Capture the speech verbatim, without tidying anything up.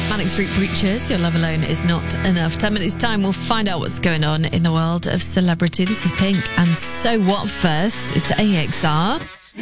Manic Street Preachers, Your Love Alone Is Not Enough. ten minutes time, we'll find out what's going on in the world of celebrity. This is Pink and So What First. It's A X R.